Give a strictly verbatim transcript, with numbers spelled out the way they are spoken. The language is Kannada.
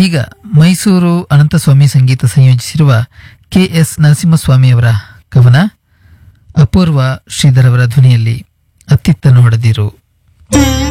ಈಗ ಮೈಸೂರು ಅನಂತಸ್ವಾಮಿ ಸಂಗೀತ ಸಂಯೋಜಿಸಿರುವ ಕೆ ಎಸ್ ನರಸಿಂಹಸ್ವಾಮಿಯವರ ಕವನ ಅಪೂರ್ವ ಶ್ರೀಧರ್ ಅವರ ಧ್ವನಿಯಲ್ಲಿ ಅತ್ತಿತ್ತ ನೋಡದಿರು.